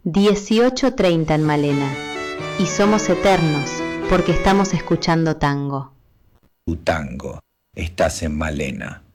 18:30 en Malena. Y somos eternos porque estamos escuchando tango. Tu tango, estás en Malena.